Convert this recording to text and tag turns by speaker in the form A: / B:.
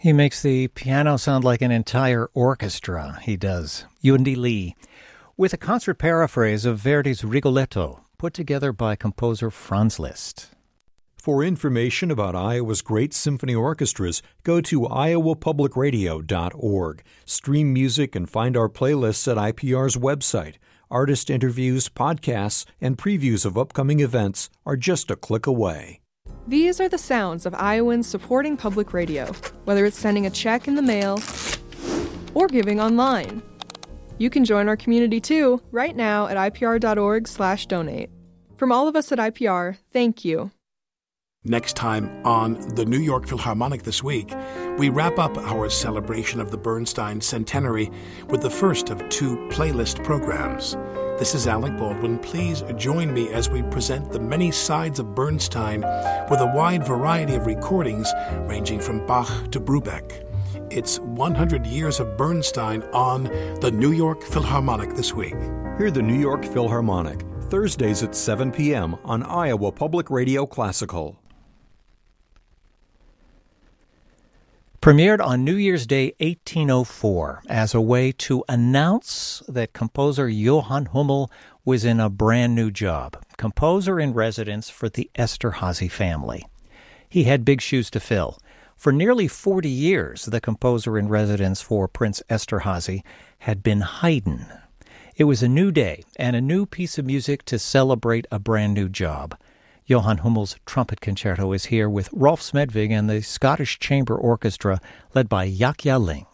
A: He makes the piano sound like an entire orchestra, he does. Yundi Lee, with a concert paraphrase of Verdi's Rigoletto, put together by composer Franz Liszt.
B: For information about Iowa's great symphony orchestras, go to iowapublicradio.org. Stream music and find our playlists at IPR's website. Artist interviews, podcasts, and previews of upcoming events are just a click away.
C: These are the sounds of Iowans supporting public radio, whether it's sending a check in the mail or giving online. You can join our community too, right now at ipr.org/donate. From all of us at IPR, thank you.
D: Next time on the New York Philharmonic This Week, we wrap up our celebration of the Bernstein Centenary with the first of two playlist programs. This is Alec Baldwin. Please join me as we present the many sides of Bernstein with a wide variety of recordings ranging from Bach to Brubeck. It's 100 years of Bernstein on the New York Philharmonic This Week.
B: Hear the New York Philharmonic, Thursdays at 7 p.m. on Iowa Public Radio Classical.
A: Premiered on New Year's Day 1804 as a way to announce that composer Johann Hummel was in a brand new job, composer in residence for the Esterházy family. He had big shoes to fill. For nearly 40 years, the composer in residence for Prince Esterházy had been Haydn. It was a new day and a new piece of music to celebrate a brand new job. Johann Hummel's trumpet concerto is here with Rolf Smedvig and the Scottish Chamber Orchestra led by Yahya Ling.